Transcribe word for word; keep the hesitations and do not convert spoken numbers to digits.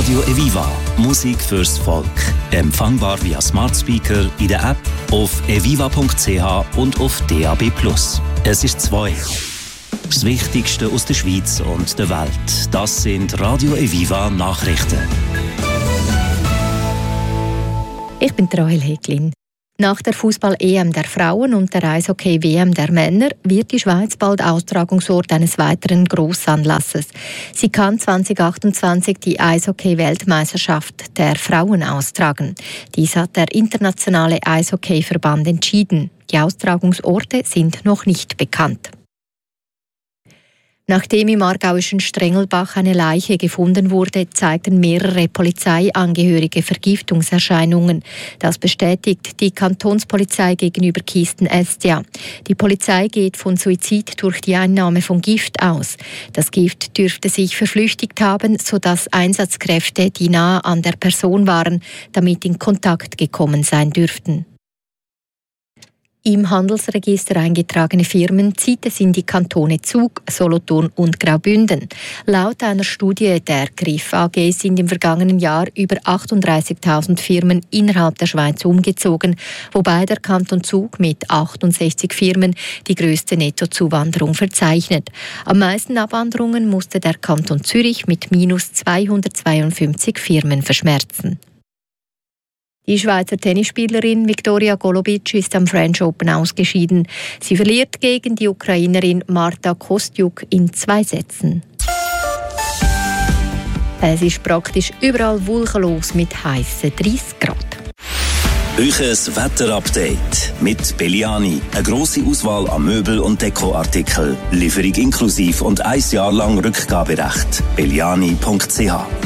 Radio Eviva. Musik fürs Volk. Empfangbar via Smart Speaker, in der App, auf eviva punkt c h und auf D A B plus. Es ist zwei. Das Wichtigste aus der Schweiz und der Welt. Das sind Radio Eviva Nachrichten. Ich bin Rahel Heglin. Nach der Fußball-E M der Frauen und der Eishockey-W M der Männer wird die Schweiz bald Austragungsort eines weiteren Grossanlasses. Sie kann zwanzig achtundzwanzig die Eishockey-Weltmeisterschaft der Frauen austragen. Dies hat der Internationale Eishockey-Verband entschieden. Die Austragungsorte sind noch nicht bekannt. Nachdem im aargauischen Strengelbach eine Leiche gefunden wurde, zeigten mehrere Polizeiangehörige Vergiftungserscheinungen. Das bestätigt die Kantonspolizei gegenüber Kisten-Estia. Die Polizei geht von Suizid durch die Einnahme von Gift aus. Das Gift dürfte sich verflüchtigt haben, sodass Einsatzkräfte, die nahe an der Person waren, damit in Kontakt gekommen sein dürften. Im Handelsregister eingetragene Firmen zieht es in die Kantone Zug, Solothurn und Graubünden. Laut einer Studie der Griff A G sind im vergangenen Jahr über achtunddreißigtausend Firmen innerhalb der Schweiz umgezogen, wobei der Kanton Zug mit achtundsechzig Firmen die grösste Nettozuwanderung verzeichnet. Am meisten Abwanderungen musste der Kanton Zürich mit minus zweihundertzweiundfünfzig Firmen verschmerzen. Die Schweizer Tennisspielerin Viktoria Golubic ist am French Open ausgeschieden. Sie verliert gegen die Ukrainerin Marta Kostyuk in zwei Sätzen. Es ist praktisch überall wolkenlos mit heissen dreißig Grad. Euches Wetterupdate mit Belliani. Eine grosse Auswahl an Möbel- und Dekoartikeln. Lieferung inklusiv und ein Jahr lang Rückgaberecht. belliani punkt c h